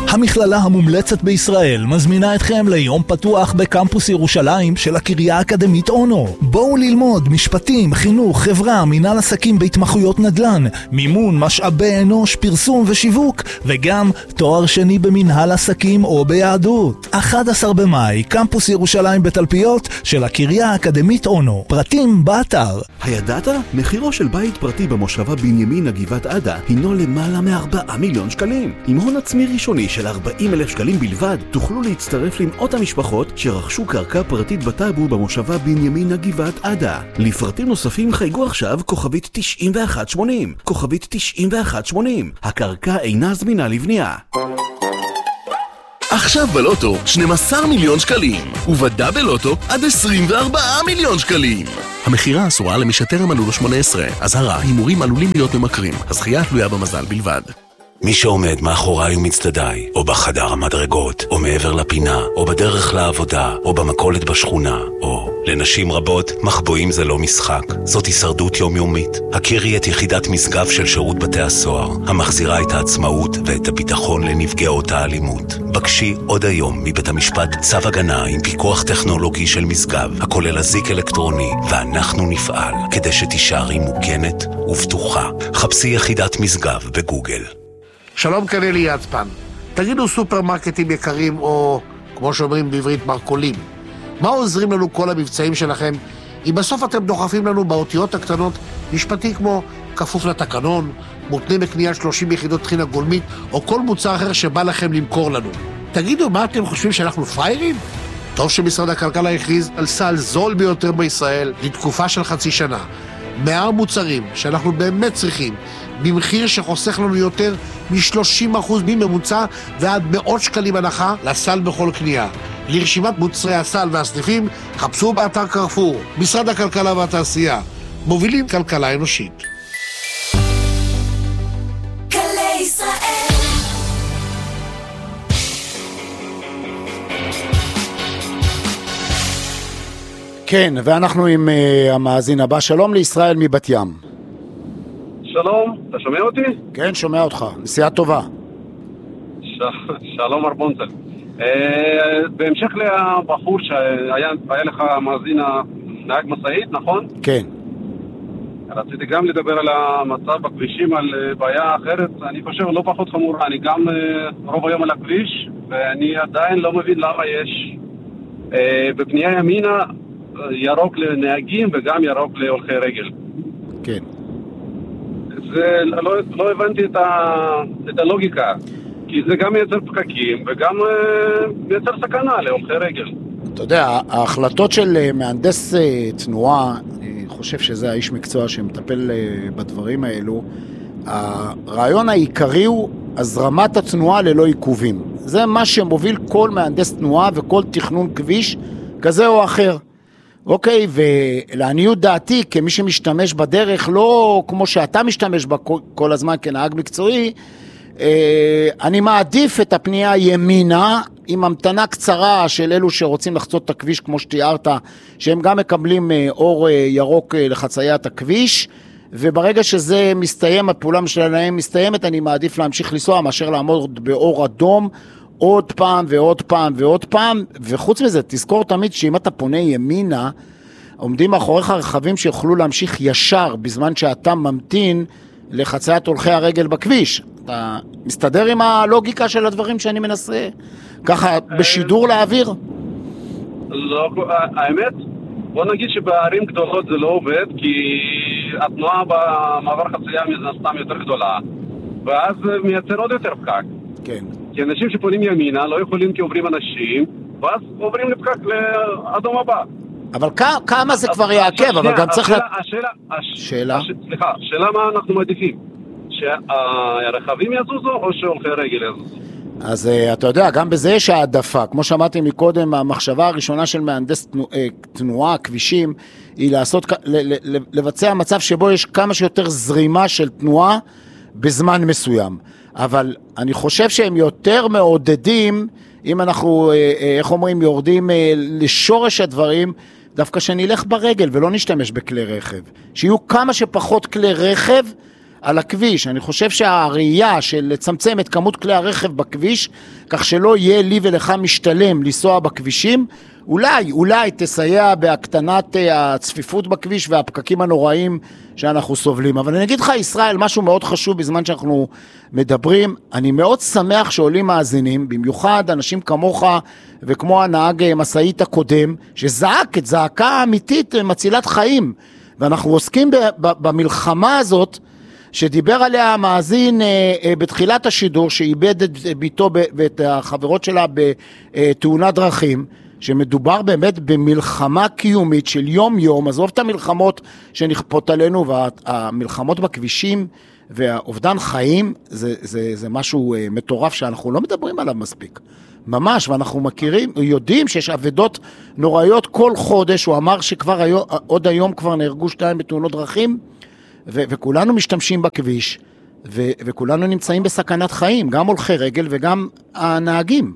המכללה המומלצת בישראל מזמינה אתכם ליום פתוח בקמפוס ירושלים של הקריה האקדמית אונו. בואו ללמוד משפטים, חינוך, חברה, מנהל עסקים בהתמחויות נדל"ן, מימון, משאבי אנוש, פרסום ושיווק, וגם תואר שני במנהל עסקים או ביהדות. 11 במאי, קמפוס ירושלים בתלפיות של הקריה האקדמית אונו. פרטים באתר. הידעת? מחירו של בית פרטי במושבה בנימין הגבעת עדה הינו למעלה מ4 מיליון שקלים. עם הון עצמי ראשוני של 40,000 שקלים בלבד, תוכלו להצטרף למאות המשפחות שרכשו קרקע פרטית בטאבו במושבה בנימין הגבעת עדה. לפרטים נוספים חייגו עכשיו כוכבית 9180. כוכבית 9180. הקרקע אינה זמינה לבנייה. עכשיו בלוטו 12 מיליון שקלים, ובדאבל לוטו עד 24 מיליון שקלים. המחירה אסורה למי שטרם מלאו לו 18. אזהרה, הימורים עלולים להיות ממכרים. הזכייה תלויה במזל בלבד. מי שעומד מאחוריי ומצדדיי, או בחדר המדרגות, או מעבר לפינה, או בדרך לעבודה, או במכולת בשכונה, או לנשים רבות, מחבואים זה לא משחק, זאת הישרדות יומיומית. הכירי את יחידת משגב של שירות בתי הסוהר, המחזירה את העצמאות ואת הביטחון לנפגעות האלימות. בקשי עוד היום מבית המשפט צו הגנה עם פיקוח טכנולוגי של משגב, הכולל אזיק אלקטרוני, ואנחנו נפעל כדי שתישארי מוגנת ובטוחה. חפשי יחידת משגב בגוגל. שלום, כאן אלי יצפן. תגידו, סופרמרקטים יקרים, או כמו שאומרים בעברית, מרקולים, מה עוזרים לנו כל המבצעים שלכם אם בסוף אתם דוחפים לנו באותיות הקטנות משפטי כמו כפוף לתקנון, מותנה בקנייה 30 יחידות טחינה גולמית, או כל מוצר אחר שבא לכם למכור לנו? תגידו, מה אתם חושבים, שאנחנו פריירים? טוב שמשרד הכלכלה הכריז על סל זול ביותר בישראל לתקופה של חצי שנה. 100 מוצרים שאנחנו באמת צריכים, במחיר שחוסך לנו יותר מ-30% מממוצע ועד מאות שקלים הנחה לסל בכל קנייה. לרשימת מוצרי הסל והסניפים חפשו באתר קרפור. משרד הכלכלה והתעשייה, מובילים כלכלה אנושית. גלי ישראל. כן, ואנחנו עם המאזין הבא. שלום לישראל מבת ים. שלום, אתה שומע אותי? כן, שומע אותך. נסיעה טובה. שלום ארבונצל. בהמשך לבחור שהיה לך מאזין נהג מסעית, נכון? כן. רציתי גם לדבר על המצב בכבישים, על בעיה אחרת, אני חושב לא פחות חמורה. אני גם רוב היום על הכביש, ואני עדיין לא מבין למה יש בפנייה ימינה ירוק לנהגים וגם ירוק להולכי רגל. כן. זה, לא הבנתי את הלוגיקה, כי זה גם מייצר פקקים וגם מייצר סכנה להולכי רגל. אתה יודע, ההחלטות של מהנדס תנועה, אני חושב שזה האיש מקצוע שמטפל בדברים האלו, הרעיון העיקרי הוא הזרמת התנועה ללא עיכובים. זה מה שמוביל כל מהנדס תנועה וכל תכנון כביש כזה או אחר. אוקיי, ולעניות דעתי, כמי שמשתמש בדרך, לא כמו שאתה משתמש בה כל הזמן כנהג מקצועי, אני מעדיף את הפנייה ימינה, עם המתנה קצרה של אלו שרוצים לחצות את הכביש, כמו שתיארת, שהם גם מקבלים אור ירוק לחציית הכביש, וברגע שזה מסתיים, הפעולה שלהם מסתיימת, אני מעדיף להמשיך לנסוע, מאשר לעמוד באור אדום, עוד פעם ועוד פעם ועוד פעם. וחוץ מזה, תזכור תמיד שאם אתה פונה ימינה, עומדים מאחוריך רכבים שיוכלו להמשיך ישר בזמן שאתה ממתין לחציית הולכי הרגל בכביש. אתה מסתדר עם הלוגיקה של הדברים שאני מנסה ככה בשידור לאוויר? לא, האמת, בוא נגיד שבערים גדולות זה לא עובד, כי התנועה במעבר חצייה סתם יותר גדולה, ואז מייצר עוד יותר פקק. כן. כי אנשים שפונים ימינה לא יכולים כי עוברים אנשים, ואז עוברים לפקק לאדום הבא. אבל כמה זה כבר יעכב, אבל גם צריך... שאלה? סליחה, שאלה מה אנחנו מעדיפים? שהרכבים יזוזו או שהולכי רגל יזוזו? אז אתה יודע, גם בזה יש העדפה. כמו שאמרתי מקודם, המחשבה הראשונה של מהנדס תנועה, כבישים, היא לבצע מצב שבו יש כמה שיותר זרימה של תנועה בזמן מסוים. אבל אני חושב שהם יותר מעודדים, אם אנחנו, איך אומרים, יורדים לשורש הדברים, דווקא שנלך ברגל ולא נשתמש בכלי רכב. שיהיו כמה שפחות כלי רכב, על הכביש. אני חושב שהראייה של לצמצם את כמות כלי הרכב בכביש, כך שלא יהיה לי ולך משתלם לנסוע בכבישים, אולי תסייע בהקטנת הצפיפות בכביש והפקקים הנוראים שאנחנו סובלים. אבל אני אגיד לך, ישראל, משהו מאוד חשוב בזמן שאנחנו מדברים, אני מאוד שמח שעולים מאזינים, במיוחד אנשים כמוך וכמו הנהג משאית הקודם, שזעק את זעקה אמיתית מצילת חיים, ואנחנו עוסקים במלחמה הזאת, שדיבר עליה המאזין בתחילת השידור, שאיבד את ביתו ואת החברות שלה בתאונת דרכים, שמדובר באמת במלחמה קיומית של יום יום, עזוב את המלחמות שנכפות עלינו, והמלחמות בכבישים והאובדן חיים, זה משהו מטורף שאנחנו לא מדברים עליו מספיק. ממש, ואנחנו יודעים שיש עבדות נוראיות כל חודש. הוא אמר שכבר עוד היום כבר נהרגו 2 בתאונות דרכים, וכולנו משתמשים בכביש, וכולנו נמצאים בסכנת חיים, גם הולכי רגל וגם הנהגים.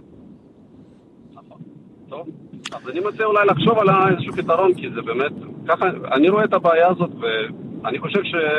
טוב, אז אני מציע אולי לחשוב על איזשהו פתרון, כי זה באמת, ככה, אני רואה את הבעיה הזאת, ואני חושב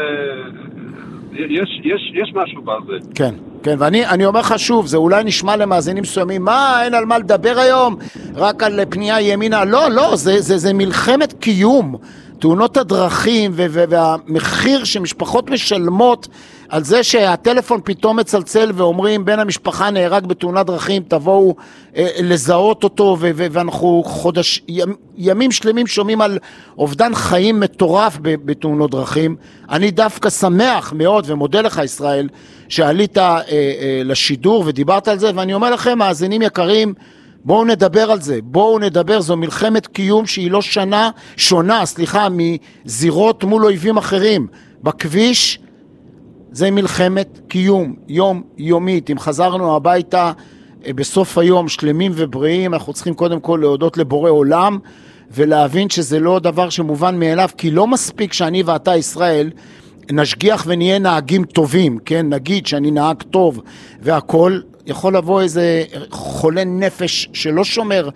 יש משהו בזה. כן, כן, ואני אומר לך שוב, זה אולי נשמע למאזינים מסוימים, מה, אין על מה לדבר היום, רק על פנייה ימינה, לא, זה מלחמת קיום. תאונות הדרכים והמחיר שמשפחות משלמות על זה שהטלפון פתאום מצלצל ואומרים בן המשפחה נהרג בתאונת דרכים, תבואו לזהות אותו, ואנחנו ימים שלמים שומעים על אובדן חיים מטורף בתאונות דרכים. אני דווקא שמח מאוד ומודה לך ישראל שעלית לשידור ודיברת על זה, ואני אומר לכם מאזינים יקרים, בואו נדבר על זה, זו מלחמת קיום שהיא לא שונה מזירות מול אויבים אחרים. בכביש זה מלחמת קיום, יומית. אם חזרנו הביתה בסוף היום שלמים ובריאים, אנחנו צריכים קודם כל להודות לבורא עולם, ולהבין שזה לא דבר שמובן מאליו, כי לא מספיק שאני ואתה ישראל נשגיח ונהיה נהגים טובים, כן? נגיד שאני נהג טוב והכל, יכול לבוא איזה חולה נפש שלא שומר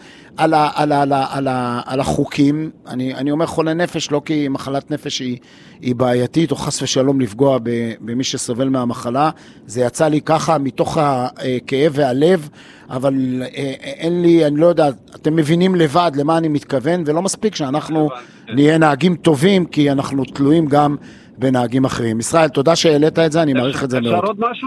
על החוקים. אני אומר חולה נפש לא כי מחלת נפש היא בעייתית, או חס ושלום לפגוע במי שסובל מהמחלה. זה יצא לי ככה מתוך הכאב והלב, אבל אין לי, אני לא יודע, אתם מבינים לבד למה אני מתכוון, ולא מספיק שאנחנו נהיה נהגים טובים, כי אנחנו תלויים גם בנהגים אחרים. ישראל, תודה שהעלית את זה, אני מעריך את זה מאוד.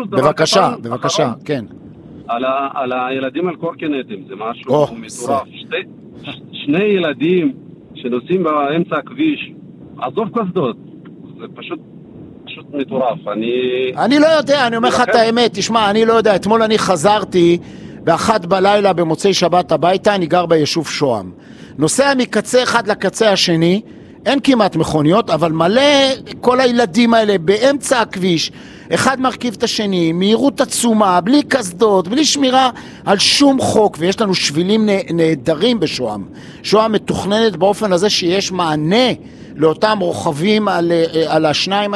בבקשה, כן. על הילדים על קורקינטים, זה משהו מטורף. 2 ילדים שנוסעים באמצע הכביש, עזוב קסדות, זה פשוט מטורף. אני לא יודע, אני אומר לך את האמת, תשמע, אני לא יודע, אתמול אני חזרתי ב1 בלילה במוצאי שבת הביתה, אני גר ביישוב שוהם. נוסע מקצה אחד לקצה השני, אין כמעט מכוניות, אבל מלא כל הילדים האלה באמצע הכביש, אחד מרכיב את השני, מהירות עצומה, בלי קסדות, בלי שמירה על שום חוק, ויש לנו שבילים נהדרים בשוהם. שוהם מתוכננת באופן הזה שיש מענה לאותם רוכבים על השניים,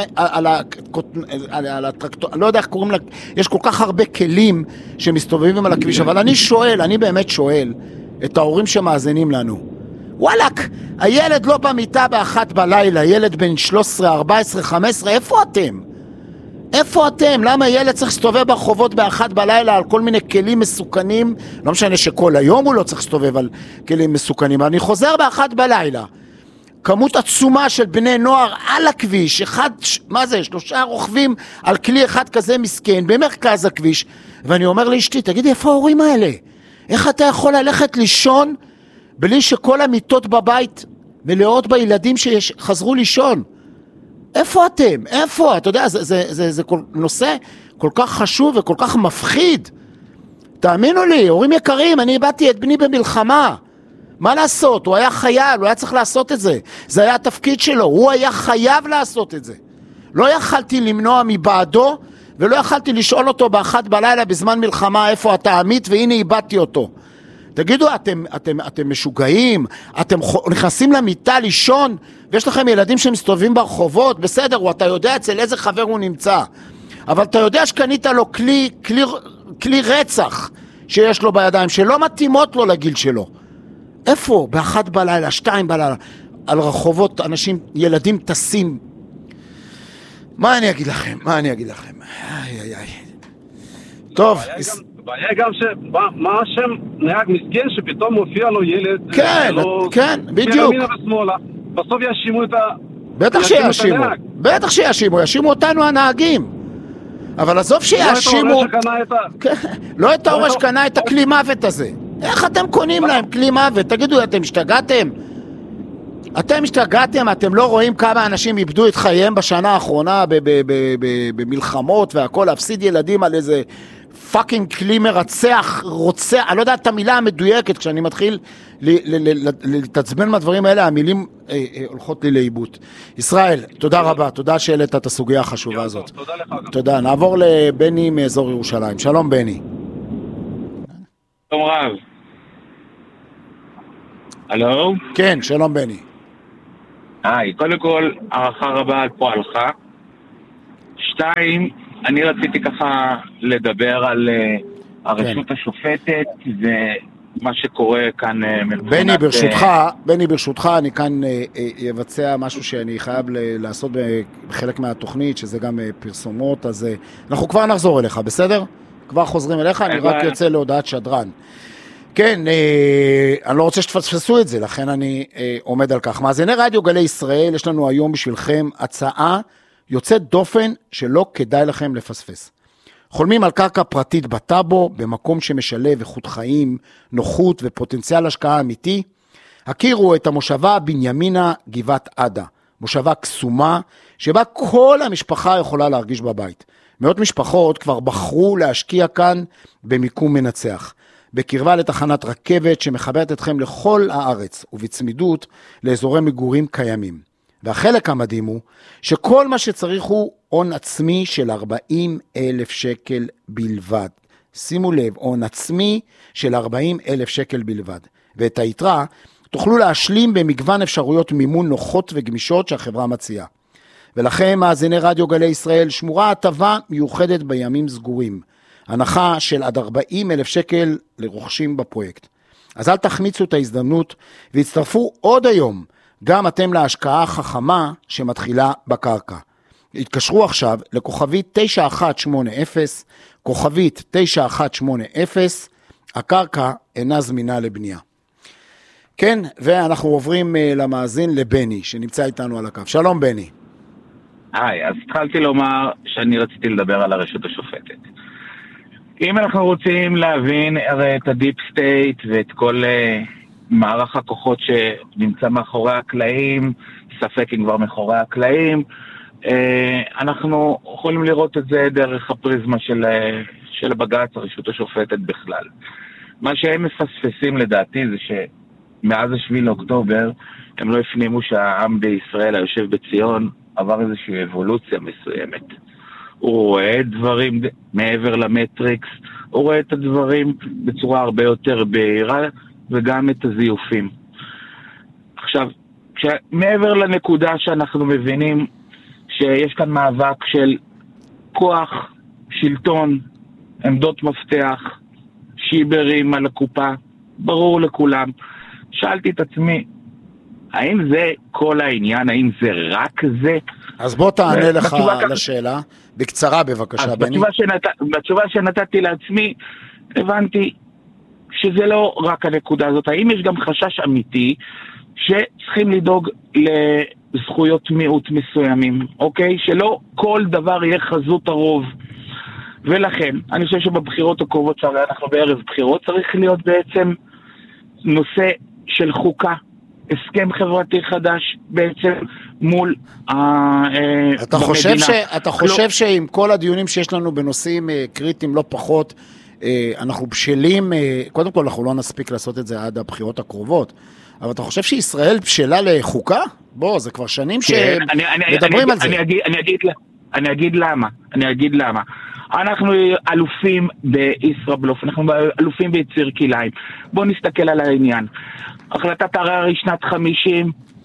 על הטרקטור, אני לא יודע איך קוראים לה, יש כל כך הרבה כלים שמסתובבים על הכביש, אבל אני באמת שואל את ההורים שמאזינים לנו, וואלק, הילד לא במיטה ב1 בלילה, ילד בן 13, 14, 15, איפה אתם? איפה אתם? למה ילד צריך להסתובב ברחובות ב1 בלילה על כל מיני כלים מסוכנים? לא משנה שכל היום הוא לא צריך להסתובב על כלים מסוכנים, אבל אני חוזר ב1 בלילה, כמות עצומה של בני נוער על הכביש, 3 רוכבים על כלי אחד כזה מסכן במרכז הכביש, ואני אומר לאשתי, תגידי, איפה ההורים האלה? איך אתה יכול ללכת לישון בלי שכל המיטות בבית מלאות בילדים שחזרו לישון? איפה אתם? איפה? אתה יודע, זה נושא כל כך חשוב וכל כך מפחיד. תאמינו לי, הורים יקרים, אני איבדתי את בני במלחמה. מה לעשות? הוא היה חייל, הוא היה צריך לעשות את זה. זה היה התפקיד שלו, הוא היה חייב לעשות את זה. לא יכלתי למנוע מבעדו, ולא יכלתי לשאול אותו ב1 בלילה בזמן מלחמה איפה אתה עמית, והנה איבדתי אותו. תגידו, אתם משוגעים? אתם נכנסים למיטה לישון, ויש לכם ילדים שמסתובבים ברחובות, בסדר, אתה יודע אצל איזה חבר הוא נמצא, אבל אתה יודע שקנית לו כלי רצח שיש לו בידיים, שלא מתאימות לו לגיל שלו. איפה? ב1 בלילה, 2 בלילה, על רחובות, ילדים טסים. מה אני אגיד לכם? איי. טוב. הבעיה גם מה השם נהג מסכן שפתאום מופיע לו ילד. כן, בדיוק. מימינה ושמאלה. בסוף יאשימו את ה... בטח שיאשימו אותנו הנהגים. אבל עזוב שיאשימו... לא את ההורה שקנה את הכלי מוות הזה. איך אתם קונים להם כלי מוות? תגידו, אתם השתגעתם? אתם לא רואים כמה אנשים איבדו את חייהם בשנה האחרונה במלחמות והכל, להפסיד ילדים על איזה פאקינג כלי מרצח, רוצח, אני לא יודע את המילה המדויקת, כשאני מתחיל להתעצבן מהדברים האלה, המילים הולכות לי לאיבוד. ישראל, תודה רבה, תודה שהעלית את הסוגיה החשובה הזאת. תודה לך. תודה, נעבור לבני מאזור ירושלים. שלום בני. שלום רב. הלו? כן, שלום בני. היי, קודם כל, הערכה רבה על פועלך. 2, אני רציתי ככה לדבר על הרשות השופטת ומה שקורה כאן מבחינת... בני, ברשותך, אני כאן יבצע משהו שאני חייב לעשות בחלק מהתוכנית, שזה גם פרסומות, אז אנחנו כבר נחזור אליך, בסדר? כבר חוזרים אליך, אני רק יוצא להודעת שדרן. כן, אני לא רוצה שתפספסו את זה, לכן אני עומד על כך. מאזיני רדיו גלי ישראל, יש לנו היום בשבילכם הצעה יוצאת דופן שלא כדאי לכם לפספס. חולמים על קרקע פרטית בטאבו, במקום שמשלב איכות חיים, נוחות ופוטנציאל השקעה אמיתי. הכירו את המושבה בנימינה גבעת עדה, מושבה קסומה, שבה כל המשפחה יכולה להרגיש בבית. מאות משפחות כבר בחרו להשקיע כאן במיקום מנצח. בקרבה לתחנת רכבת שמחברת אתכם לכל הארץ, ובצמידות לאזורי מגורים קיימים. והחלק המדהים הוא שכל מה שצריך הוא הון עצמי של 40,000 שקל בלבד. שימו לב, הון עצמי של 40,000 שקל בלבד. ואת היתרה תוכלו להשלים במגוון אפשרויות מימון נוחות וגמישות שהחברה מציעה. ולכם, מאזיני רדיו גלי ישראל, שמורה הטבה מיוחדת בימים סגורים. הנחה של עד 40,000 שקל לרוכשים בפרויקט. אז אל תחמיצו את ההזדמנות והצטרפו עוד היום גם אתם להשקעה החכמה שמתחילה בקרקע. התקשרו עכשיו לכוכבית 9180, כוכבית 9180, הקרקע אינה זמינה לבנייה. כן, ואנחנו עוברים למאזין לבני, שנמצא איתנו על הקו. שלום בני. היי, אז התחלתי לומר שאני רציתי לדבר על הרשות השופטת. אם אנחנו רוצים להבין את הדיפ סטייט ואת כל מערך הכוחות שנמצא מאחורי הקלעים, ספק אם כבר מאחורי הקלעים, אנחנו יכולים לראות את זה דרך הפריזמה של בג"ץ, הרשות השופטת בכלל. מה שהם מפספסים לדעתי זה שמאז 7 לאוקטובר הם לא הפנימו שהעם בישראל היושב בציון עבר איזושהי אבולוציה מסוימת. הוא רואה דברים מעבר למטריקס, הוא רואה את הדברים בצורה הרבה יותר בהירה, וגם את הזיופים. עכשיו, מעבר לנקודה שאנחנו מבינים שיש כאן מאבק של כוח, שלטון, עמדות מפתח, שיברים על הקופה, ברור לכולם. שאלתי את עצמי, האם זה כל העניין? האם זה רק זה? אז בוא תענה לך לשאלה. בקצרה בבקשה, בני. בתשובה שנתתי לעצמי, הבנתי שזה לא רק הנקודה הזאת. האם יש גם חשש אמיתי שצריכים לדאוג לזכויות מיעוט מסוימים, אוקיי? שלא כל דבר יהיה חזות הרוב. ולכן, אני חושב שבבחירות הקרובות, שהרי אנחנו בערב בחירות, צריך להיות בעצם נושא של חוקה, הסכם חברתי חדש בעצם מול במדינה. אתה חושב שעם כל הדיונים שיש לנו בנושאים קריטיים לא פחות, אנחנו בשלים, קודם כל אנחנו לא נספיק לעשות את זה עד הבחירות הקרובות, אבל אתה חושב שישראל בשלה לחוקה? בוא, זה כבר שנים שמדברים על זה. אני אגיד למה. אנחנו אלופים בישראבלוף, אנחנו אלופים ביציר כליים. בואו נסתכל על העניין. החלטת ערר היא שנת 50,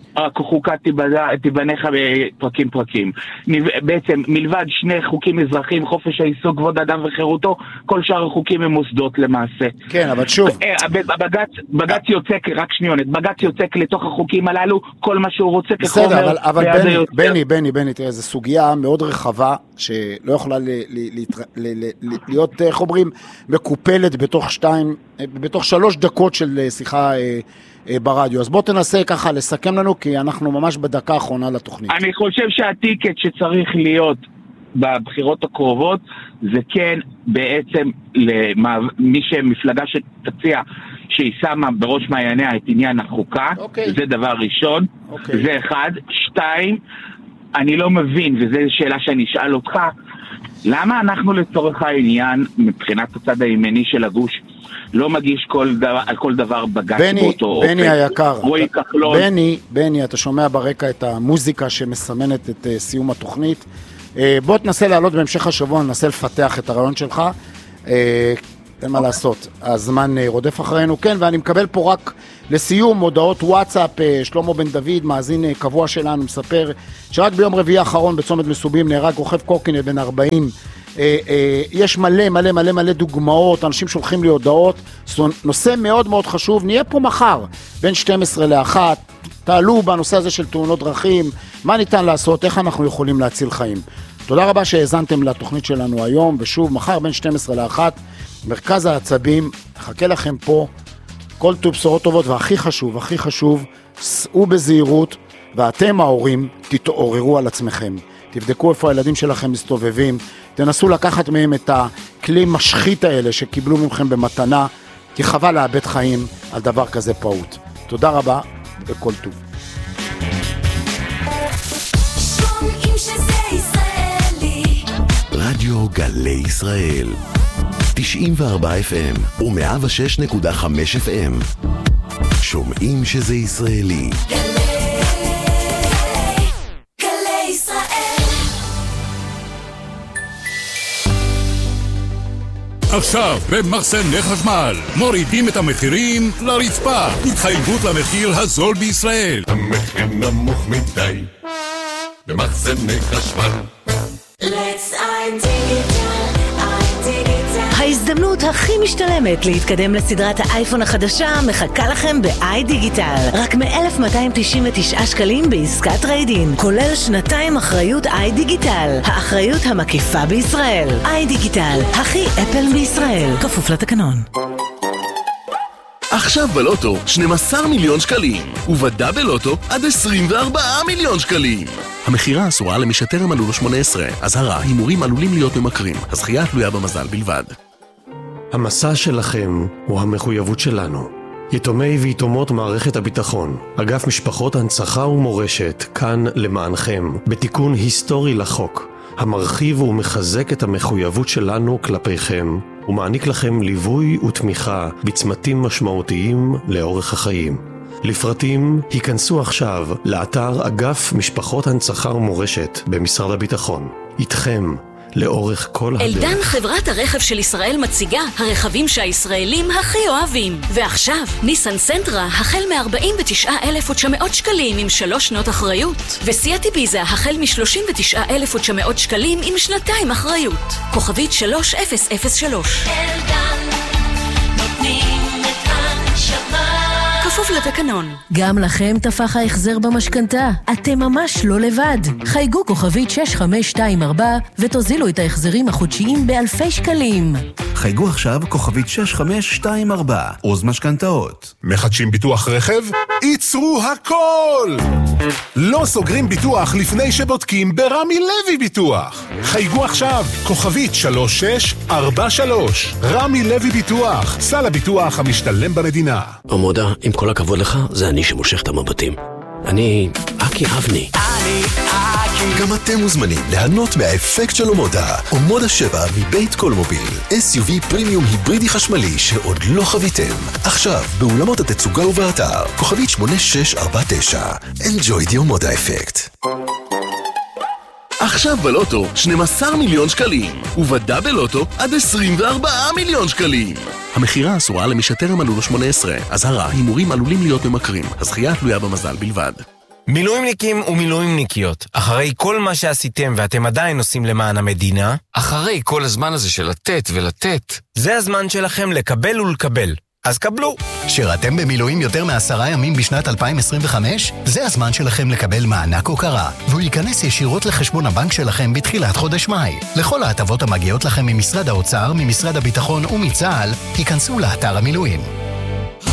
החוקה תיבנה בפרקים. בעצם מלבד 2 חוקים אזרחיים, חופש העיסוק, כבוד אדם וחירותו, כל שאר החוקים הם מוסדות למעשה. כן, אבל שוב. בג"ץ יוצק, רק שניונת, בג"ץ יוצק לתוך החוקים הללו, כל מה שהוא רוצה כחומר. בסדר, אבל בני, תראה, זו סוגיה מאוד רחבה, שלא יכולה להיות, איך אומרים, מקופלת בתוך 3 דקות של שיחה ברדיו. אז בוא תנסה ככה לסכם לנו, כי אנחנו ממש בדקה האחרונה לתוכנית. אני חושב שהטיקט שצריך להיות בבחירות הקרובות, זה כן בעצם מי שמפלגה שתציע שהיא שמה בראש מעייניה את עניין החוקה, זה דבר ראשון, זה 1. 2, אני לא מבין, וזו שאלה שאני אשאל אותך, למה אנחנו לצורך העניין, מבחינת הצד הימני של הגוש, לא מגיש על כל דבר בג"ץ באותו אופן? בני היקר, בני, אתה שומע ברקע את המוזיקה שמסמנת את סיום התוכנית. בוא תנסה לעלות בהמשך השבוע, ננסה לפתח את הרעיון שלך. אין מה לעשות, הזמן רודף אחרינו. כן, ואני מקבל פה רק לסיום הודעות וואטסאפ. שלמה בן דוד, מאזין קבוע שלנו, מספר שרק ביום רביעי האחרון בצומת מסובים נהרג רוכב קורקינט בן 40. יש מלא דוגמאות, אנשים שולחים לי הודעות. נושא מאוד מאוד חשוב, נהיה פה מחר בין 12 ל-1, תעלו בנושא הזה של תאונות דרכים, מה ניתן לעשות, איך אנחנו יכולים להציל חיים. תודה רבה שהאזנתם לתוכנית שלנו היום, ושוב מחר בין 12 ל-1, מרכז העצבים, חכה לכם פה, כל טוב בשורות טובות, והכי חשוב, סעו בזהירות, ואתם ההורים תתעוררו על עצמכם. תבדקו איפה הילדים שלכם מסתובבים, תנסו לקחת מהם את הכלי משחית האלה שקיבלו מכם במתנה, כי חבל לאבד חיים על דבר כזה פעוט. תודה רבה וכל טוב. רדיו גלי ישראל 94 FM ו-106.5 FM. שומעים שזה ישראלי. עכשיו במחסני חשמל מורידים את המחירים לרצפה. התחייבות למחיר הזול בישראל. המחיר נמוך מדי במחסני חשמל. Let's iDigital. ההזדמנות הכי משתלמת להתקדם לסדרת האייפון החדשה מחכה לכם ב-iDigital. רק מ-1,299 שקלים בעסקת טרייד-אין, כולל 2 אחריות iDigital, האחריות המקיפה בישראל. iDigital, הכי אפל בישראל, כפוף לתקנון. עכשיו בלוטו 12 מיליון שקלים, ובדאבל לוטו עד 24 מיליון שקלים. המחירה אסורה למי שטרם מלאו לו 18. אזהרה, הימורים עלולים להיות ממכרים. הזכייה תלויה במזל בלבד. המסע שלכם הוא המחויבות שלנו. יתומי ויתומות מערכת הביטחון, אגף משפחות הנצחה ומורשת, כאן למענכם, בתיקון היסטורי לחוק, המרחיב ומחזק את המחויבות שלנו כלפיכם, ומעניק לכם ליווי ותמיכה בצמתים משמעותיים לאורך החיים. לפרטים, היכנסו עכשיו לאתר אגף משפחות הנצחה ומורשת במשרד הביטחון. איתכם לאורך כל הדרך. אלדן, חברת הרכב של ישראל, מציגה הרכבים שהישראלים הכי אוהבים. ועכשיו, ניסן סנטרה החל מ-49,900 שקלים עם 3 שנות אחריות. וסיאט איביזה החל מ-39,900 שקלים עם 2 אחריות. כוכבית 3003. אלדן, נותנים את הנשמה. כפוף לתקנון. גם לכם תפח ההחזר במשכנתה. אתם ממש לא לבד. חייגו כוכבית 6524 ותוזילו את ההחזרים החודשיים באלפי שקלים. חייגו עכשיו כוכבית 6524, עוז משכנתאות. מחדשים ביטוח רכב? ייצרו הכל! לא סוגרים ביטוח לפני שבודקים ברמי לוי ביטוח. חייגו עכשיו כוכבית 3643. רמי לוי ביטוח, סל הביטוח המשתלם במדינה. עמודה, עם כל הכבוד לך, זה אני שמושך את המבטים. אני אקי אבני. גם אתם מוזמנים ליהנות מהאפקט של אומודה. אומודה 7 מבית קולמוביל. SUV פרימיום היברידי חשמלי שעוד לא חוויתם. עכשיו, באולמות התצוגה ובאתר. כוכבית 8649. Enjoy the אומודה אפקט. עכשיו בלוטו 12 מיליון שקלים, ובדאבל לוטו עד 24 מיליון שקלים. המחירה אסורה למי שטרם מלאו לו 18. אזהרה, הימורים עלולים להיות ממכרים. הזכייה תלויה במזל בלבד. מילואימניקים ומילואימניקיות, אחרי כל מה שעשיתם ואתם עדיין עושים למען המדינה, אחרי כל הזמן הזה של לתת ולתת, זה הזמן שלכם לקבל ולקבל. אז קבלו. שירתם במילואים יותר מ10 ימים בשנת 2025? זה הזמן שלכם לקבל מענק הוקרה, והוא ייכנס ישירות לחשבון הבנק שלכם בתחילת חודש מאי. לכל ההטבות המגיעות לכם ממשרד האוצר, ממשרד הביטחון ומצה"ל, היכנסו לאתר המילואים.